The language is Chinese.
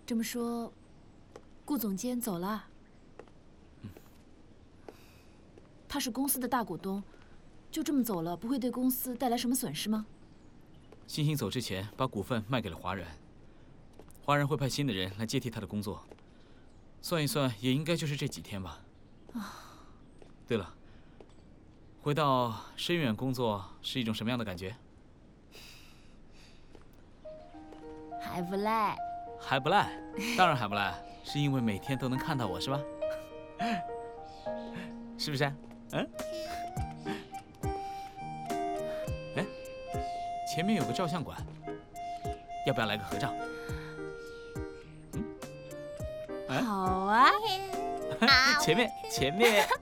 这么说，顾总监走了？他是公司的大股东，就这么走了，不会对公司带来什么损失吗？ 欣欣走之前把股份卖给了华人，华人会派新的人来接替他的工作。算一算，也应该就是这几天吧。对了，回到深远工作是一种什么样的感觉？ 还不赖。 还不赖，当然还不赖，是因为每天都能看到我，是吧？是不是啊？嗯？哎，前面有个照相馆，要不要来个合照？ 好啊。 前面。